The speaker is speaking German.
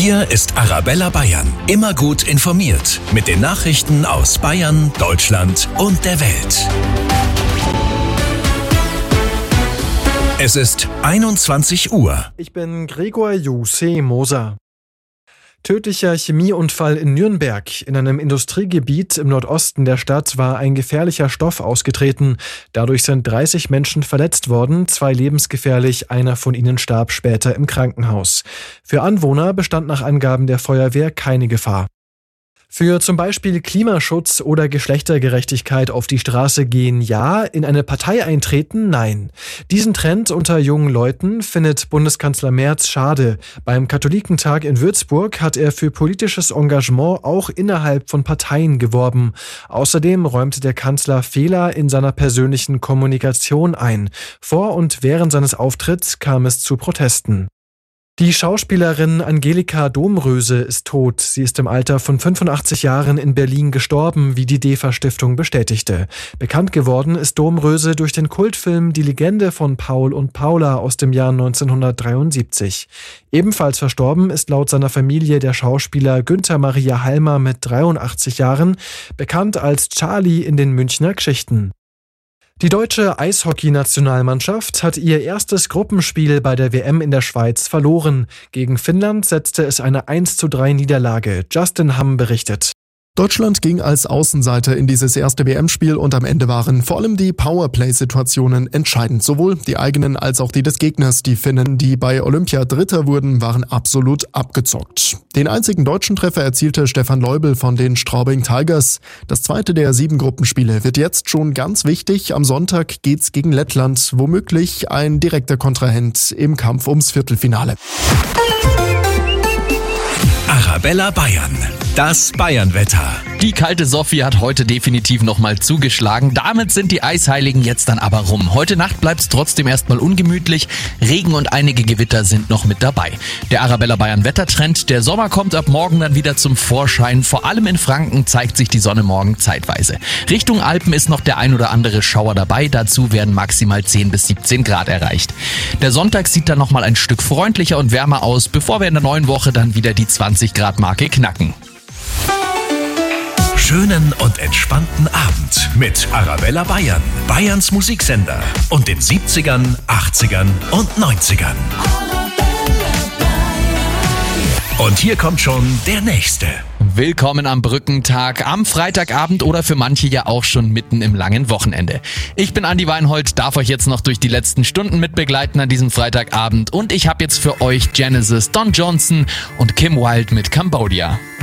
Hier ist Arabella Bayern. Immer gut informiert mit den Nachrichten aus Bayern, Deutschland und der Welt. Es ist 21 Uhr. Ich bin Gregor Juse Moser. Tödlicher Chemieunfall in Nürnberg. In einem Industriegebiet im Nordosten der Stadt war ein gefährlicher Stoff ausgetreten. Dadurch sind 30 Menschen verletzt worden, 2 lebensgefährlich, einer von ihnen starb später im Krankenhaus. Für Anwohner bestand nach Angaben der Feuerwehr keine Gefahr. Für zum Beispiel Klimaschutz oder Geschlechtergerechtigkeit auf die Straße gehen ja, in eine Partei eintreten nein. Diesen Trend unter jungen Leuten findet Bundeskanzler Merz schade. Beim Katholikentag in Würzburg hat er für politisches Engagement auch innerhalb von Parteien geworben. Außerdem räumte der Kanzler Fehler in seiner persönlichen Kommunikation ein. Vor und während seines Auftritts kam es zu Protesten. Die Schauspielerin Angelika Domröse ist tot. Sie ist im Alter von 85 Jahren in Berlin gestorben, wie die DEFA-Stiftung bestätigte. Bekannt geworden ist Domröse durch den Kultfilm Die Legende von Paul und Paula aus dem Jahr 1973. Ebenfalls verstorben ist laut seiner Familie der Schauspieler Günther Maria Halmer mit 83 Jahren, bekannt als Charlie in den Münchner Geschichten. Die deutsche Eishockey-Nationalmannschaft hat ihr erstes Gruppenspiel bei der WM in der Schweiz verloren. Gegen Finnland setzte es eine 1:3 Niederlage. Justin Hamm berichtet. Deutschland ging als Außenseiter in dieses erste WM-Spiel und am Ende waren vor allem die Powerplay-Situationen entscheidend. Sowohl die eigenen als auch die des Gegners. Die Finnen, die bei Olympia Dritter wurden, waren absolut abgezockt. Den einzigen deutschen Treffer erzielte Stefan Leubel von den Straubing Tigers. Das zweite der 7 Gruppenspiele wird jetzt schon ganz wichtig. Am Sonntag geht's gegen Lettland, womöglich ein direkter Kontrahent im Kampf ums Viertelfinale. Arabella Bayern. Das Bayernwetter. Die kalte Sophie hat heute definitiv nochmal zugeschlagen. Damit sind die Eisheiligen jetzt dann aber rum. Heute Nacht bleibt es trotzdem erstmal ungemütlich. Regen und einige Gewitter sind noch mit dabei. Der Arabella Bayern Wettertrend. Der Sommer kommt ab morgen dann wieder zum Vorschein. Vor allem in Franken zeigt sich die Sonne morgen zeitweise. Richtung Alpen ist noch der ein oder andere Schauer dabei. Dazu werden maximal 10 bis 17 Grad erreicht. Der Sonntag sieht dann nochmal ein Stück freundlicher und wärmer aus, bevor wir in der neuen Woche dann wieder die 20 Grad Marke knacken. Schönen und entspannten Abend mit Arabella Bayern, Bayerns Musiksender und den 70ern, 80ern und 90ern. Und hier kommt schon der Nächste. Willkommen am Brückentag, am Freitagabend oder für manche ja auch schon mitten im langen Wochenende. Ich bin Andi Weinhold, darf euch jetzt noch durch die letzten Stunden mitbegleiten an diesem Freitagabend und ich habe jetzt für euch Genesis, Don Johnson und Kim Wilde mit Cambodia.